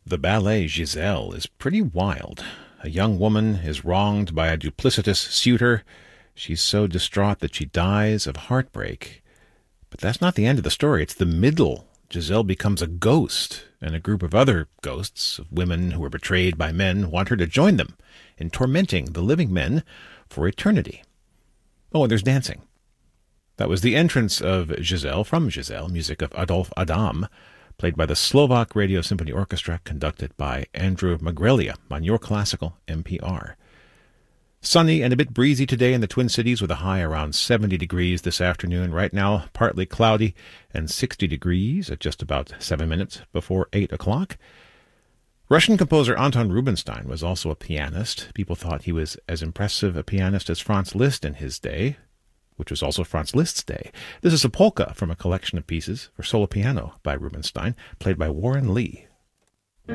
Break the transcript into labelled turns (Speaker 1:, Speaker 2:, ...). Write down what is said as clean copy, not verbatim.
Speaker 1: The ballet Giselle is pretty wild. A young woman is wronged by a duplicitous suitor. She's so distraught that she dies of heartbreak. But that's not the end of the story. It's the middle. Giselle becomes a ghost, and a group of other ghosts of women who were betrayed by men want her to join them in tormenting the living men for eternity. Oh, and there's dancing. That was the entrance of Giselle from Giselle, music of Adolf Adam, played by the Slovak Radio Symphony Orchestra, conducted by Andrew Magrelia on Your Classical NPR. Sunny and a bit breezy today in the Twin Cities with a high around 70 degrees this afternoon. Right now, partly cloudy and 60 degrees at just about 7 minutes before 8 o'clock. Russian composer Anton Rubinstein was also a pianist. People thought he was as impressive a pianist as Franz Liszt in his day, which was also Franz Liszt's day. This is a polka from a collection of pieces for solo piano by Rubinstein, played by Warren Lee.